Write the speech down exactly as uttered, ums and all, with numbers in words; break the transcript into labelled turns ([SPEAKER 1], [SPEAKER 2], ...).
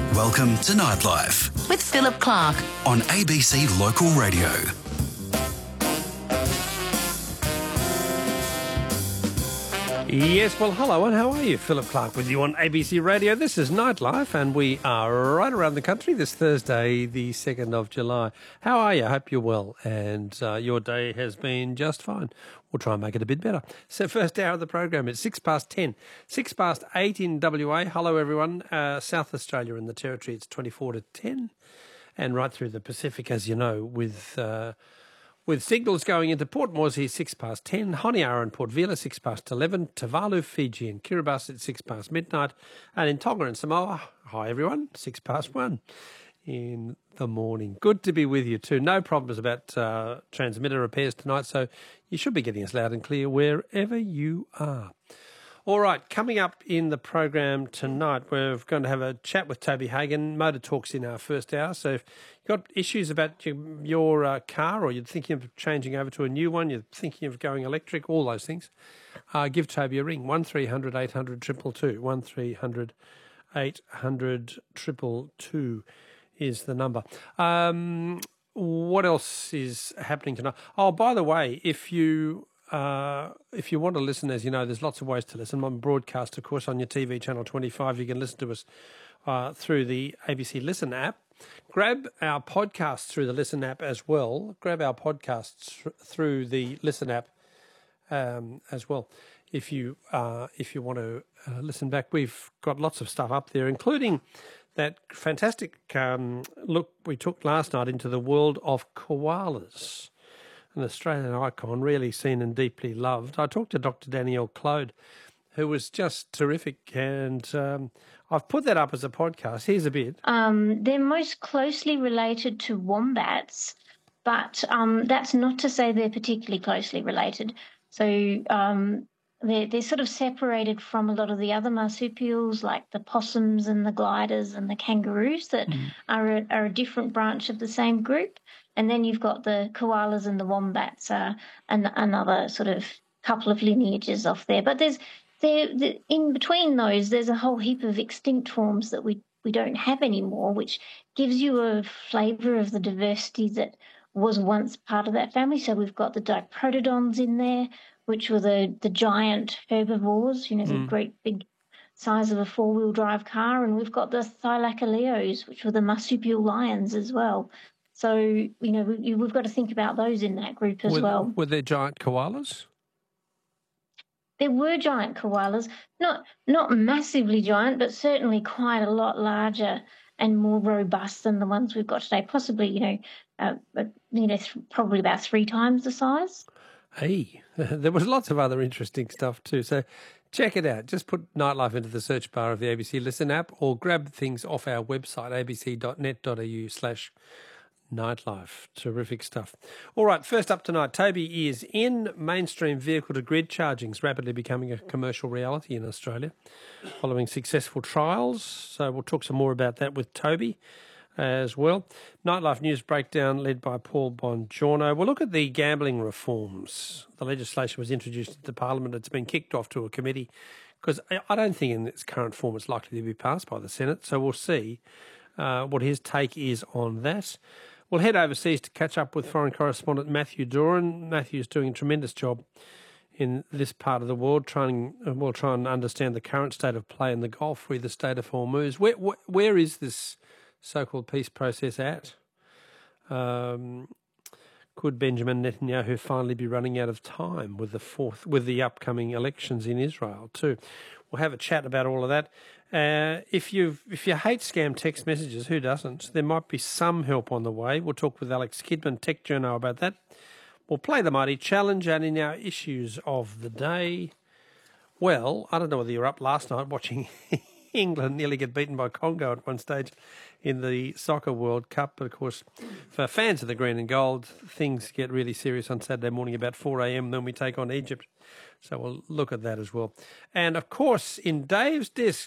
[SPEAKER 1] Welcome to Nightlife
[SPEAKER 2] with Philip Clark
[SPEAKER 1] on A B C Local Radio.
[SPEAKER 3] Yes, well, hello, and how are you? Philip Clark with you on A B C Radio. This is Nightlife, and we are right around the country this Thursday, the second of July. How are you? I hope you're well, and uh, your day has been just fine. We'll try and make it a bit better. So first hour of the program, it's six past ten. Six past eight in W A. Hello, everyone. Uh, South Australia and the Territory, it's twenty-four to ten. And right through the Pacific, as you know, with... Uh, With signals going into Port Moresby, six past ten, Honiara and Port Vila, six past eleven, Tuvalu, Fiji and Kiribati at six past midnight, and in Tonga and Samoa, hi everyone, six past one in the morning. Good to be with you too. No problems about uh, transmitter repairs tonight, so you should be getting us loud and clear wherever you are. All right, coming up in the program tonight, we're going to have a chat with Toby Hagen. Motor Talk's in our first hour, so if you've got issues about your, your uh, car, or you're thinking of changing over to a new one, you're thinking of going electric, all those things, uh, give Toby a ring, one three hundred eight hundred two two two, one three hundred eight hundred two two two is the number. Um, what else is happening tonight? Oh, by the way, if you... Uh, if you want to listen, as you know, there's lots of ways to listen. On broadcast, of course, on your T V channel twenty-five, you can listen to us uh, through the A B C Listen app. Grab our podcasts through the Listen app as well. Grab our podcasts through the Listen app um, as well. If you uh, if you want to uh, listen back, we've got lots of stuff up there, including that fantastic um, look we took last night into the world of koalas. An Australian icon, really seen and deeply loved. I talked to Doctor Danielle Claude, who was just terrific, and um, I've put that up as a podcast. Here's a bit.
[SPEAKER 4] Um, they're most closely related to wombats, but um, that's not to say they're particularly closely related. So um, they're, they're sort of separated from a lot of the other marsupials, like the possums and the gliders and the kangaroos that mm. are, a, are a different branch of the same group. And then you've got the koalas and the wombats, uh, and another sort of couple of lineages off there. But there's there the, in between those, there's a whole heap of extinct forms that we, we don't have anymore, which gives you a flavour of the diversity that was once part of that family. So we've got the diprotodons in there, which were the, the giant herbivores, you know, mm. the great big size of a four-wheel drive car. And we've got the thylacaleos, which were the marsupial lions as well. So, you know, we, we've got to think about those in that group as
[SPEAKER 3] were,
[SPEAKER 4] well.
[SPEAKER 3] Were there giant koalas?
[SPEAKER 4] There were giant koalas, not not massively giant, but certainly quite a lot larger and more robust than the ones we've got today. Possibly, you know, uh, you know, th- probably about three times the size.
[SPEAKER 3] Hey, there was lots of other interesting stuff too. So check it out. Just put Nightlife into the search bar of the A B C Listen app, or grab things off our website, a b c dot net dot a u slash Nightlife. Terrific stuff. All right, first up tonight, Toby is in. Mainstream vehicle-to-grid charging is rapidly becoming a commercial reality in Australia following successful trials. So we'll talk some more about that with Toby as well. Nightlife News Breakdown led by Paul Bongiorno. We'll look at the gambling reforms. The legislation was introduced into Parliament. It's been kicked off to a committee because I don't think in its current form it's likely to be passed by the Senate. So we'll see uh, what his take is on that. We'll head overseas to catch up with foreign correspondent Matthew Doran. Matthew's doing a tremendous job in this part of the world, trying we'll try and understand the current state of play in the Gulf, with the state of Hormuz. Where, where, where is this so-called peace process at? Um, could Benjamin Netanyahu finally be running out of time with the fourth, with the upcoming elections in Israel too? We'll have a chat about all of that. Uh, if you if you hate scam text messages, who doesn't? There might be some help on the way. We'll talk with Alex Kidman, Tech Journo, about that. We'll play the Mighty Challenge, and in our issues of the day, well, I don't know whether you were up last night watching England nearly get beaten by Congo at one stage in the Soccer World Cup. But, of course, for fans of the green and gold, things get really serious on Saturday morning about four a m, then we take on Egypt. So we'll look at that as well. And, of course, in Dave's disc,